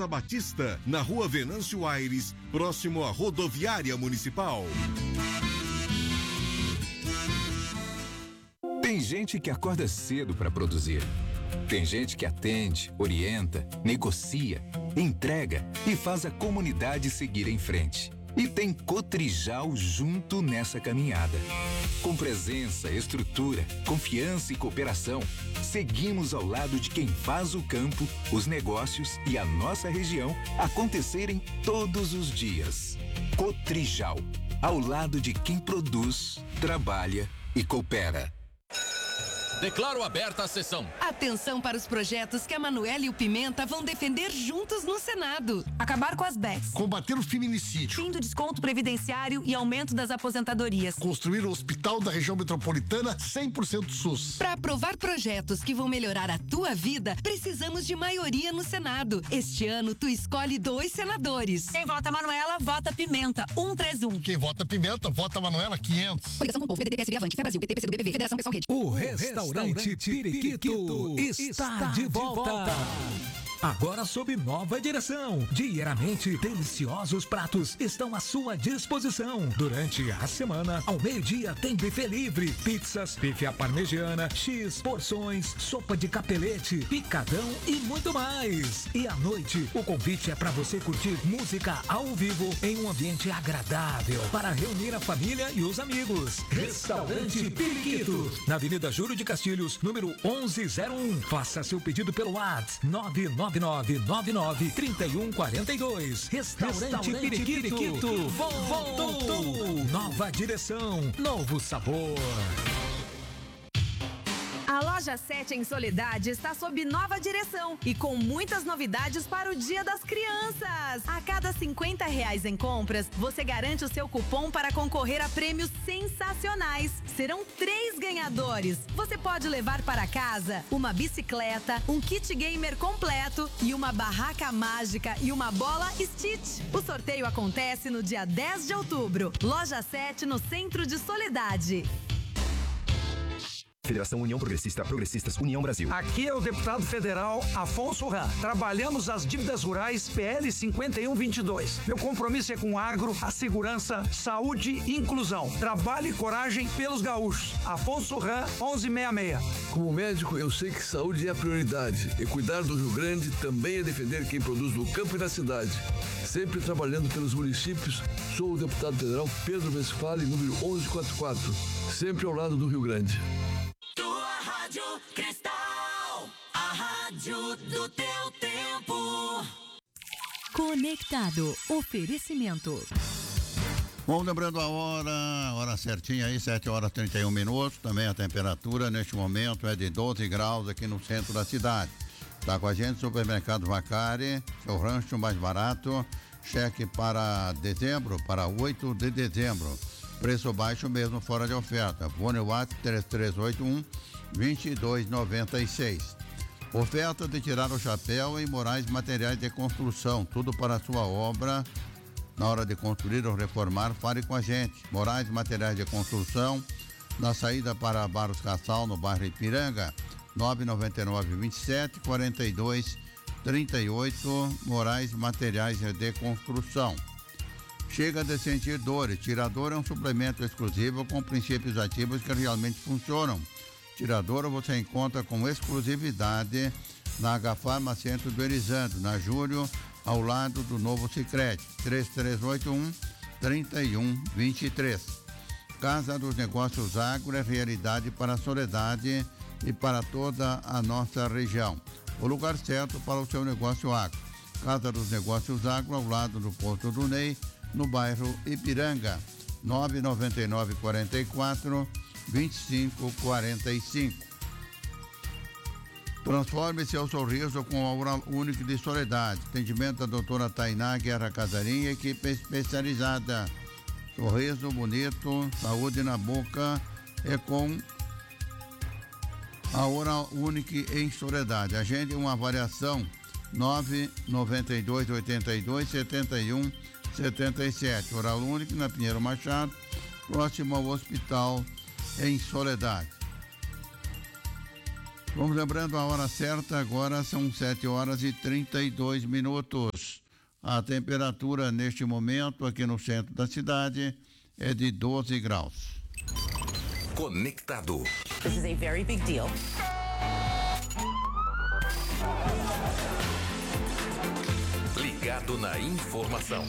Casa Batista, na Rua Venâncio Aires, próximo à Rodoviária Municipal. Tem gente que acorda cedo para produzir. Tem gente que atende, orienta, negocia, entrega e faz a comunidade seguir em frente. E tem Cotrijal junto nessa caminhada. Com presença, estrutura, confiança e cooperação, seguimos ao lado de quem faz o campo, os negócios e a nossa região acontecerem todos os dias. Cotrijal, ao lado de quem produz, trabalha e coopera. Declaro aberta a sessão. Atenção para os projetos que a Manoela e o Pimenta vão defender juntos no Senado. Acabar com as bets. Combater o feminicídio. Fim do desconto previdenciário e aumento das aposentadorias. Construir o hospital da região metropolitana 100% SUS. Para aprovar projetos que vão melhorar a tua vida, precisamos de maioria no Senado. Este ano, tu escolhe 2 senadores. Quem vota Manoela, vota Pimenta. 131. Quem vota Pimenta, vota Manoela 500. Coligação com o Povo, PDT, PSB, Avante, Brasil, PT, PCdoB, BB, Federação Pessoal Rede. O Restaurante Periquito está de volta. Agora sob nova direção. Diariamente, deliciosos pratos estão à sua disposição. Durante a semana, ao meio-dia, tem buffet livre, pizzas, bife à parmegiana, X, porções, sopa de capelete, picadão e muito mais. E à noite, o convite é para você curtir música ao vivo em um ambiente agradável para reunir a família e os amigos. Restaurante Periquito, na Avenida Júlio de Castilhos, número 1101. Faça seu pedido pelo WhatsApp 999993142. Restaurante Periquito voltou. Nova direção, novo sabor. A Loja 7 em Soledade está sob nova direção e com muitas novidades para o Dia das Crianças. A cada R$50 em compras, você garante o seu cupom para concorrer a prêmios sensacionais. Serão 3 ganhadores. Você pode levar para casa uma bicicleta, um kit gamer completo e uma barraca mágica e uma bola Stitch. O sorteio acontece no dia 10 de outubro. Loja 7 no centro de Soledade. Federação União Progressista, Progressistas União Brasil. Aqui é o deputado federal Afonso Rá. Trabalhamos as dívidas rurais PL 5122. Meu compromisso é com o agro, a segurança, saúde e inclusão. Trabalho e coragem pelos gaúchos. Afonso Rá, 1166. Como médico, eu sei que saúde é a prioridade. E cuidar do Rio Grande também é defender quem produz no campo e na cidade. Sempre trabalhando pelos municípios, sou o deputado federal Pedro Westphalen, número 1144. Sempre ao lado do Rio Grande. Tua Rádio Cristal, a rádio do teu tempo. Conectado, oferecimento. Bom, lembrando a hora certinha aí, 7h31. Também a temperatura neste momento é de 12 graus aqui no centro da cidade. Está com a gente o Supermercado Vacari, seu rancho mais barato. Cheque para dezembro, para 8 de dezembro. Preço baixo mesmo, fora de oferta. Fone WhatsApp 3381-2296. Oferta de tirar o chapéu em Moraes Materiais de Construção. Tudo para a sua obra. Na hora de construir ou reformar, fale com a gente. Moraes Materiais de Construção, na saída para Barros Cassal, no bairro Ipiranga. 999-27-42-38. Moraes Materiais de Construção. Chega de sentir dores. Tirador é um suplemento exclusivo com princípios ativos que realmente funcionam. Tirador você encontra com exclusividade na H-Farma Centro do Elisandro, na Júlio, ao lado do novo Sicredi. 3381-3123. Casa dos Negócios Agro é realidade para a Soledade e para toda a nossa região. O lugar certo para o seu negócio agro. Casa dos Negócios Agro, ao lado do Posto do Ney, no bairro Ipiranga. 999-44-2545. Transforme seu sorriso com a Oral Único de Soledade. Atendimento da doutora Tainá Guerra Casarim, equipe especializada. Sorriso bonito, saúde na boca é com a Oral Único em Soledade. Agende uma avaliação 992-82-71-77. Oral Único na Pinheiro Machado, próximo ao hospital em Soledade. Vamos lembrando a hora certa, agora são 7h32. A temperatura neste momento aqui no centro da cidade é de 12 graus. Conectado. This is a very big deal. Ligado na informação.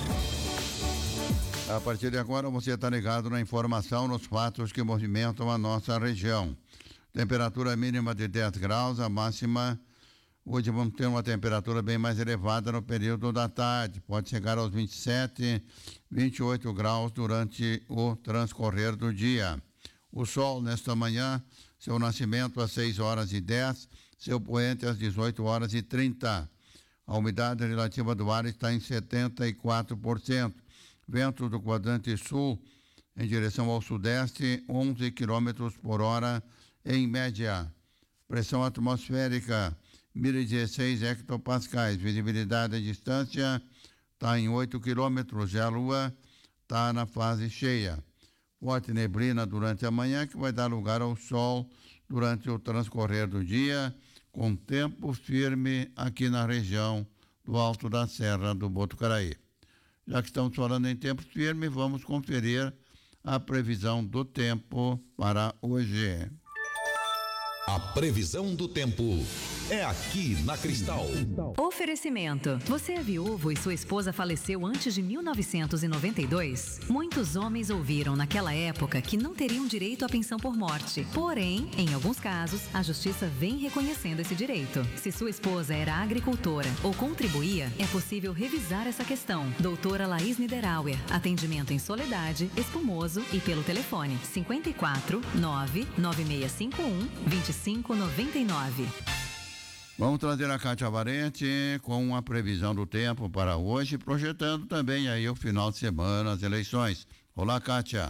A partir de agora você está ligado na informação, nos fatos que movimentam a nossa região. Temperatura mínima de 10 graus, a máxima, hoje vamos ter uma temperatura bem mais elevada no período da tarde. Pode chegar aos 27, 28 graus durante o transcorrer do dia. O sol nesta manhã, seu nascimento às 6h10, seu poente às 18h30. A umidade relativa do ar está em 74%. Vento do quadrante sul em direção ao sudeste, 11 km por hora em média. Pressão atmosférica, 1.016 hectopascais. Visibilidade à distância está em 8 quilômetros e a lua está na fase cheia. Forte neblina durante a manhã que vai dar lugar ao sol durante o transcorrer do dia, com tempo firme aqui na região do Alto da Serra do Botucaraí. Já que estamos falando em tempo firme, vamos conferir a previsão do tempo para hoje. A previsão do tempo é aqui na Cristal. Oferecimento. Você é viúvo e sua esposa faleceu antes de 1992? Muitos homens ouviram naquela época que não teriam direito à pensão por morte. Porém, em alguns casos, a justiça vem reconhecendo esse direito. Se sua esposa era agricultora ou contribuía, é possível revisar essa questão. Doutora Laís Niederauer. Atendimento em Soledade, Espumoso e pelo telefone 54 99651 2599. Vamos trazer a Kátia Valente com a previsão do tempo para hoje, projetando também aí o final de semana, as eleições. Olá, Kátia.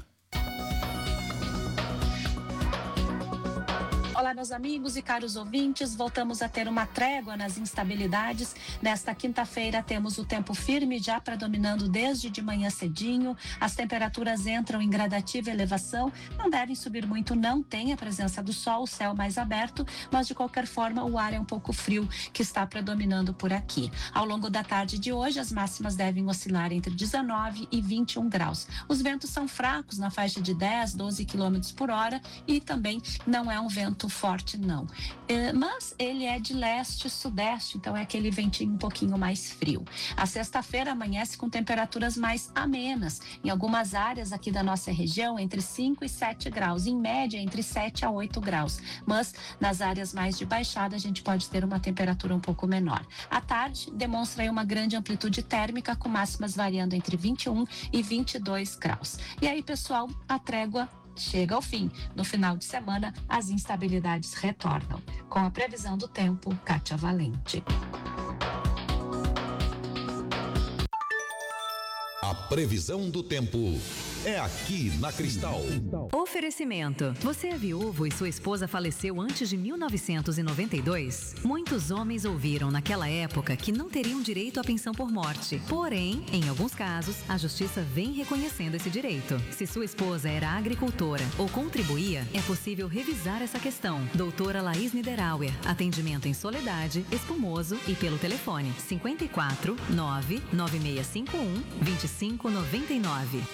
Olá, meus amigos e caros ouvintes, voltamos a ter uma trégua nas instabilidades. Nesta quinta-feira temos o tempo firme já predominando desde de manhã cedinho. As temperaturas entram em gradativa elevação, não devem subir muito, não tem a presença do sol, o céu mais aberto, mas de qualquer forma o ar é um pouco frio que está predominando por aqui. Ao longo da tarde de hoje, as máximas devem oscilar entre 19 e 21 graus. Os ventos são fracos na faixa de 10, 12 km por hora e também não é um vento forte, não. Mas ele é de leste-sudeste, então é aquele ventinho um pouquinho mais frio. A sexta-feira amanhece com temperaturas mais amenas. Em algumas áreas aqui da nossa região, entre 5 e 7 graus. Em média, entre 7 a 8 graus. Mas nas áreas mais de baixada, a gente pode ter uma temperatura um pouco menor. À tarde, demonstra aí uma grande amplitude térmica, com máximas variando entre 21 e 22 graus. E aí, pessoal, a trégua chega ao fim. No final de semana, as instabilidades retornam. Com a previsão do tempo, Kátia Valente. A previsão do tempo é aqui na Cristal. Oferecimento. Você é viúvo e sua esposa faleceu antes de 1992? Muitos homens ouviram naquela época que não teriam direito à pensão por morte. Porém, em alguns casos, a justiça vem reconhecendo esse direito. Se sua esposa era agricultora ou contribuía, é possível revisar essa questão. Doutora Laís Niederauer. Atendimento em Soledade, Espumoso e pelo telefone 54 99651 2599.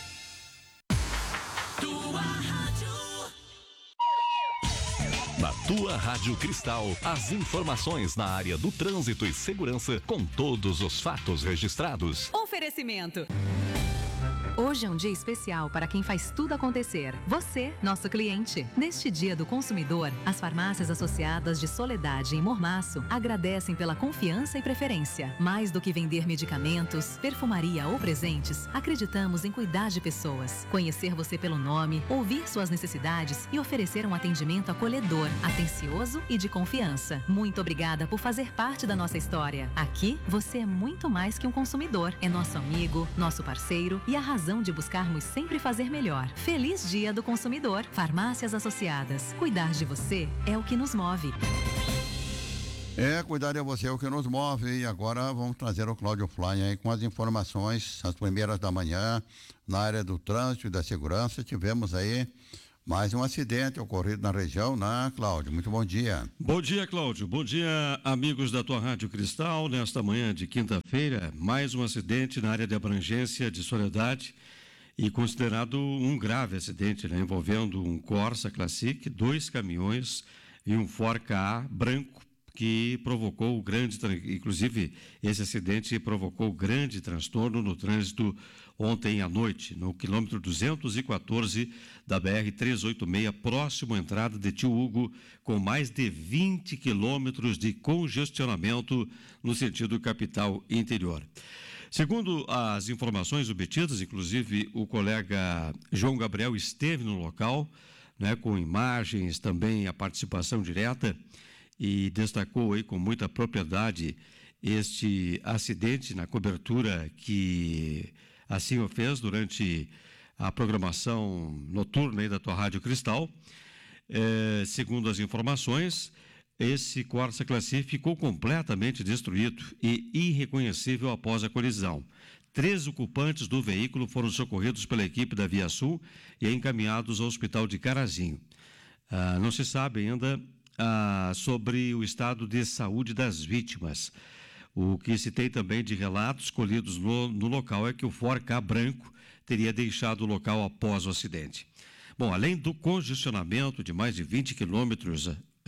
Na tua Rádio Cristal, as informações na área do trânsito e segurança com todos os fatos registrados. Oferecimento. Hoje é um dia especial para quem faz tudo acontecer. Você, nosso cliente. Neste Dia do Consumidor, as farmácias associadas de Soledade em Mormaço agradecem pela confiança e preferência. Mais do que vender medicamentos, perfumaria ou presentes, acreditamos em cuidar de pessoas, conhecer você pelo nome, ouvir suas necessidades e oferecer um atendimento acolhedor, atencioso e de confiança. Muito obrigada por fazer parte da nossa história. Aqui, você é muito mais que um consumidor. É nosso amigo, nosso parceiro e a razão de buscarmos sempre fazer melhor. Feliz Dia do Consumidor. Farmácias Associadas. Cuidar de você é o que nos move. Cuidar de você é o que nos move. E agora vamos trazer o Cláudio Fly aí com as informações, as primeiras da manhã, na área do trânsito e da segurança. Tivemos aí Mais um acidente ocorrido na região, né, Cláudio? Muito bom dia. Bom dia, Cláudio. Bom dia, amigos da tua Rádio Cristal. Nesta manhã de quinta-feira, mais um acidente na área de abrangência de Soledade e considerado um grave acidente, né, envolvendo um Corsa Classic, 2 caminhões e um Ford Ka branco, que provocou inclusive esse acidente provocou grande transtorno no trânsito ontem à noite, no quilômetro 214 da BR-386, próximo à entrada de Tio Hugo, com mais de 20 quilômetros de congestionamento no sentido capital interior. Segundo as informações obtidas, inclusive o colega João Gabriel esteve no local, né, com imagens, também a participação direta, e destacou aí com muita propriedade este acidente na cobertura que assim o fez durante a programação noturna aí da tua Rádio Cristal. Segundo as informações, esse Corsa Classic ficou completamente destruído e irreconhecível após a colisão. 3 ocupantes do veículo foram socorridos pela equipe da Via Sul e encaminhados ao hospital de Carazinho. Não se sabe ainda sobre o estado de saúde das vítimas. O que se tem também de relatos colhidos no local é que o Ford Ka branco teria deixado o local após o acidente. Bom, além do congestionamento de mais de 20 quilômetros,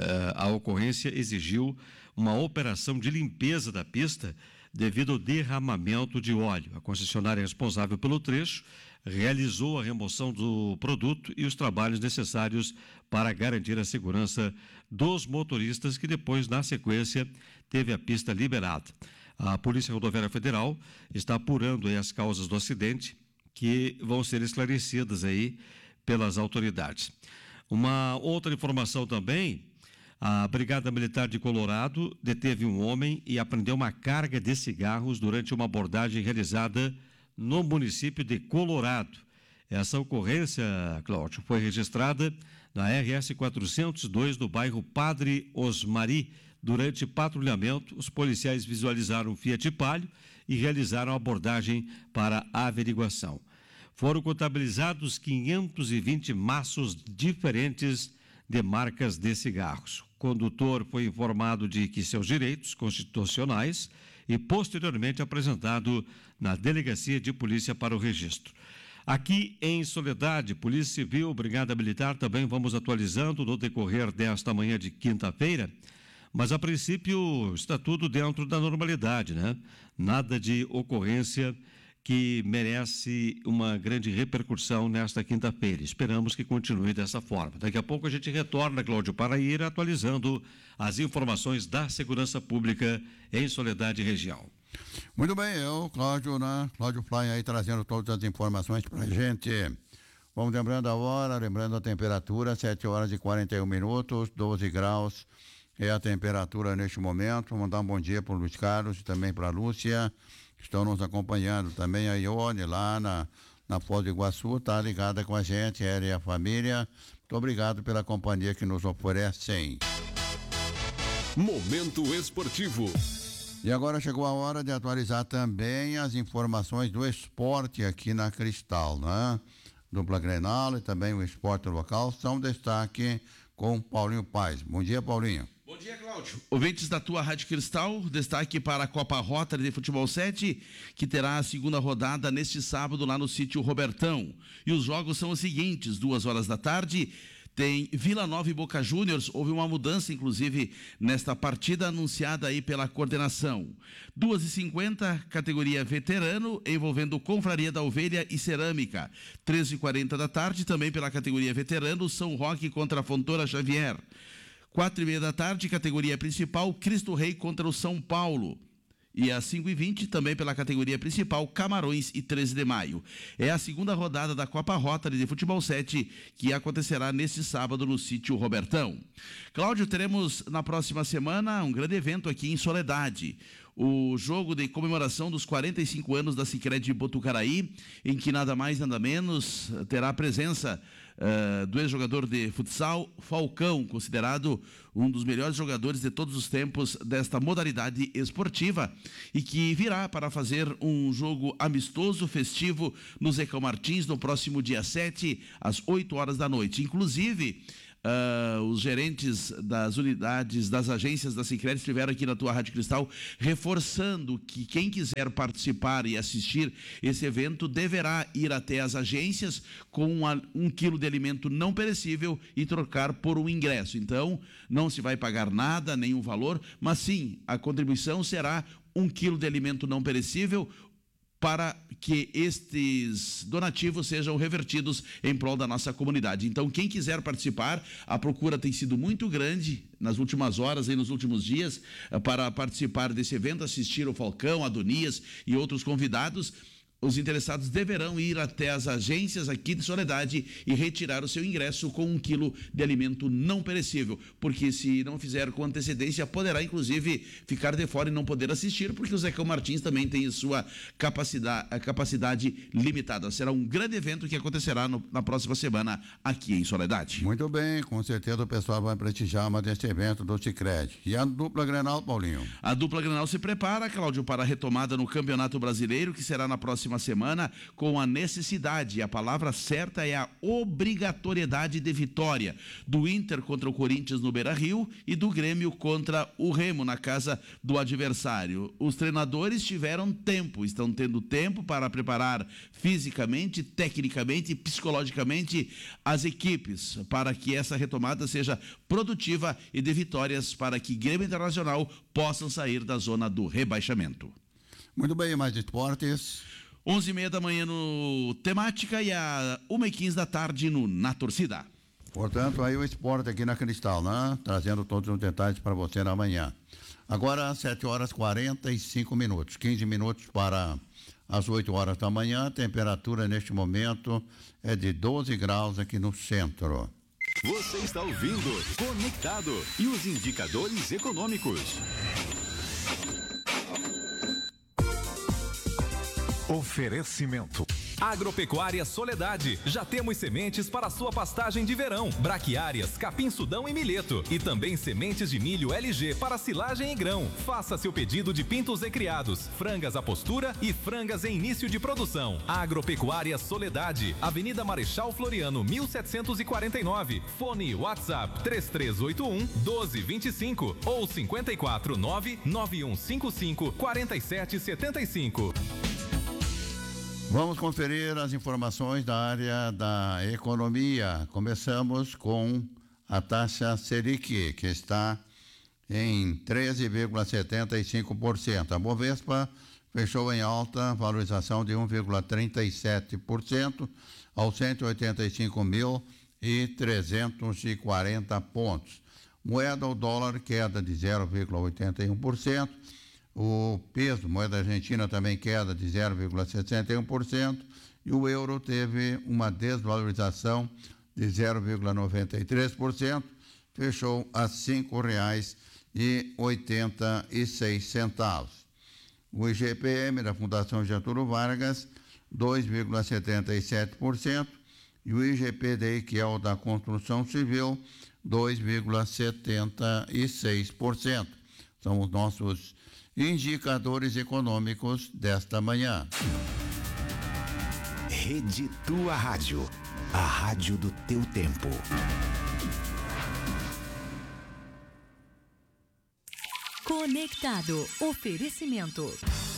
a ocorrência exigiu uma operação de limpeza da pista devido ao derramamento de óleo. A concessionária responsável pelo trecho realizou a remoção do produto e os trabalhos necessários para garantir a segurança dos motoristas, que depois, na sequência, teve a pista liberada. A Polícia Rodoviária Federal está apurando aí as causas do acidente, que vão ser esclarecidas aí pelas autoridades. Uma outra informação também: a Brigada Militar de Colorado deteve um homem e apreendeu uma carga de cigarros durante uma abordagem realizada no município de Colorado. Essa ocorrência, Cláudio, foi registrada na RS 402 do bairro Padre Osmari. Durante patrulhamento, os policiais visualizaram um Fiat Palio e realizaram a abordagem para a averiguação. Foram contabilizados 520 maços diferentes de marcas de cigarros. O condutor foi informado de que seus direitos constitucionais e posteriormente apresentado na Delegacia de Polícia para o registro. Aqui em Soledade, Polícia Civil, Brigada Militar, também vamos atualizando no decorrer desta manhã de quinta-feira, mas a princípio está tudo dentro da normalidade, né? Nada de ocorrência que merece uma grande repercussão nesta quinta-feira. Esperamos que continue dessa forma. Daqui a pouco a gente retorna, Cláudio, para ir atualizando as informações da segurança pública em Soledade e região. Muito bem, Cláudio, né? Cláudio Fly aí trazendo todas as informações para a gente. Vamos lembrando a hora, lembrando a temperatura, 7 horas e 41 minutos, 12 graus é a temperatura neste momento. Vamos dar um bom dia para o Luiz Carlos e também para a Lúcia, que estão nos acompanhando. Também a Ione, lá na Foz do Iguaçu, está ligada com a gente, ela e a família. Muito obrigado pela companhia que nos oferecem. Momento esportivo. E agora chegou a hora de atualizar também as informações do esporte aqui na Cristal, né? Dupla Grenal e também o esporte local são destaque com Paulinho Paes. Bom dia, Paulinho. Bom dia, Cláudio. Ouvintes da tua Rádio Cristal, destaque para a Copa Rotary de Futebol 7, que terá a segunda rodada neste sábado lá no sítio Robertão. E os jogos são os seguintes: 2h da tarde, tem Vila Nova e Boca Juniors. Houve uma mudança, inclusive, nesta partida anunciada aí pela coordenação. 2h50, categoria veterano, envolvendo Confraria da Ovelha e Cerâmica. 13h40 da tarde, também pela categoria veterano, São Roque contra a Fontoura Xavier. 4h30 da tarde, categoria principal, Cristo Rei contra o São Paulo. E às 5h20, também pela categoria principal, Camarões e 13 de Maio. É a segunda rodada da Copa Rotary de Futebol 7, que acontecerá neste sábado no sítio Robertão. Cláudio, teremos na próxima semana um grande evento aqui em Soledade. O jogo de comemoração dos 45 anos da Sicredi Botucaraí, em que nada mais nada menos terá a presença do ex-jogador de futsal, Falcão, considerado um dos melhores jogadores de todos os tempos desta modalidade esportiva e que virá para fazer um jogo amistoso, festivo, no Zecão Martins, no próximo dia 7, às 8 horas da noite. Inclusive, os gerentes das unidades, das agências da Sicredi estiveram aqui na tua Rádio Cristal reforçando que quem quiser participar e assistir esse evento deverá ir até as agências com 1 quilo de alimento não perecível e trocar por um ingresso. Então, não se vai pagar nada, nenhum valor, mas sim, a contribuição será 1 quilo de alimento não perecível, para que estes donativos sejam revertidos em prol da nossa comunidade. Então, quem quiser participar, a procura tem sido muito grande nas últimas horas e nos últimos dias para participar desse evento, assistir o Falcão, Adonias e outros convidados. Os interessados deverão ir até as agências aqui de Soledade e retirar o seu ingresso com 1 quilo de alimento não perecível, porque se não fizer com antecedência, poderá inclusive ficar de fora e não poder assistir, porque o Zecão Martins também tem sua capacidade limitada. Será um grande evento que acontecerá na próxima semana aqui em Soledade. Muito bem, com certeza o pessoal vai prestigiar mais deste evento do Sicredi. E a dupla Grenal, Paulinho? A dupla Grenal se prepara, Cláudio, para a retomada no Campeonato Brasileiro, que será na próxima semana, com a necessidade, a palavra certa é a obrigatoriedade de vitória do Inter contra o Corinthians no Beira-Rio e do Grêmio contra o Remo na casa do adversário. Os treinadores tiveram tempo, estão tendo tempo para preparar fisicamente, tecnicamente e psicologicamente as equipes para que essa retomada seja produtiva e de vitórias para que Grêmio Internacional possam sair da zona do rebaixamento. Muito bem, mais esportes. 11h30 da manhã no Temática e às 1h15 da tarde no Na Torcida. Portanto, aí o esporte aqui na Cristal, né? Trazendo todos os detalhes para você na manhã. Agora, 7 horas 45 minutos, 15 minutos para as 8 horas da manhã. A temperatura neste momento é de 12 graus aqui no centro. Você está ouvindo Conectado e os indicadores econômicos. Oferecimento. Agropecuária Soledade. Já temos sementes para sua pastagem de verão. Braquiárias, capim-sudão e milheto. E também sementes de milho LG para silagem e grão. Faça seu pedido de pintos recriados, frangas à postura e frangas em início de produção. Agropecuária Soledade. Avenida Marechal Floriano, 1749. Fone WhatsApp 3381-1225 ou 549-9155-4775. Vamos conferir as informações da área da economia. Começamos com a taxa Selic, que está em 13,75%. A Bovespa fechou em alta, valorização de 1,37% aos 185.340 pontos. Moeda ao dólar, queda de 0,81%. O peso, moeda argentina, também queda de 0,61%. E o euro teve uma desvalorização de 0,93%. Fechou a R$ 5,86. O IGPM da Fundação Getúlio Vargas, 2,77%. E o IGPDI, que é o da construção civil, 2,76%. São os nossos indicadores econômicos desta manhã. Rede Tua Rádio, a rádio do teu tempo. Conectado. Oferecimento.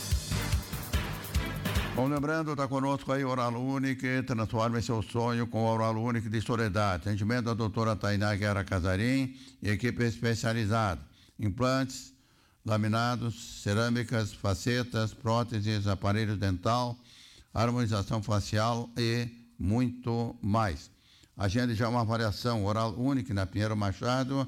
Bom, lembrando, está conosco aí Oral Unique, transforme seu sonho com o Oral Unique de Soledade. Atendimento da doutora Tainá Guerra Casarim e equipe especializada. Implantes, laminados, cerâmicas, facetas, próteses, aparelho dental, harmonização facial e muito mais. Agende já uma avaliação. Oral Unique na Pinheiro Machado,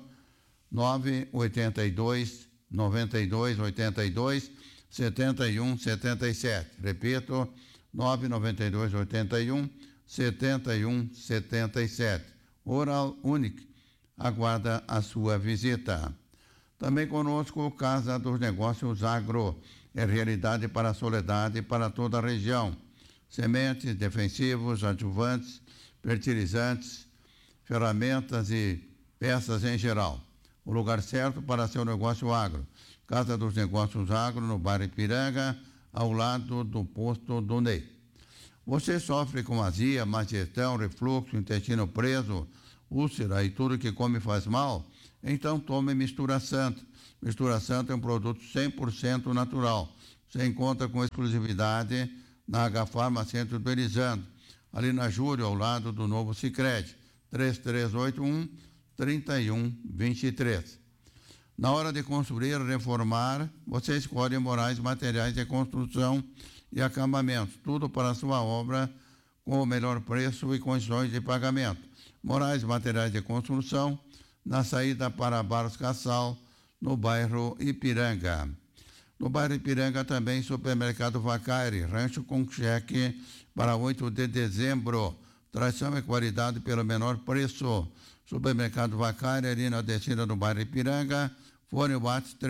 982 92 82 71 77. Repito, 992 81 71 77. Oral Unique aguarda a sua visita. Também conosco Casa dos Negócios Agro. É realidade para a Soledade e para toda a região. Sementes, defensivos, adjuvantes, fertilizantes, ferramentas e peças em geral. O lugar certo para seu negócio agro. Casa dos Negócios Agro, no bairro Ipiranga, ao lado do posto do Ney. Você sofre com azia, má digestão, refluxo, intestino preso, úlcera e tudo que come faz mal? Então tome Mistura Santa. Mistura Santa é um produto 100% natural. Você encontra com exclusividade na H-Farma Centro do Elisandro, ali na Júlio, ao lado do novo Sicredi, 3381-3123. Na hora de construir, reformar, você escolhe Moraes Materiais de Construção e Acabamentos, tudo para a sua obra com o melhor preço e condições de pagamento. Moraes Materiais de Construção, na saída para Barros Cassal, no bairro Ipiranga. No bairro Ipiranga também Supermercado Vacari, rancho com cheque para 8 de dezembro. Tradição e qualidade pelo menor preço. Supermercado Vacari, ali na descida do bairro Ipiranga, fone WhatsApp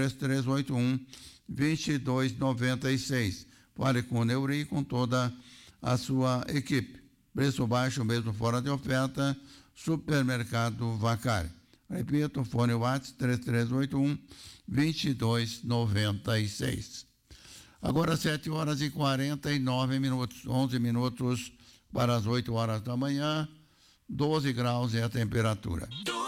3381-2296. Fale com o Neuri e com toda a sua equipe. Preço baixo mesmo fora de oferta, Supermercado Vacari. Repito, fone WhatsApp 3381-2296. Agora 7 horas e 49 minutos, 11 minutos para as 8 horas da manhã, 12 graus é a temperatura.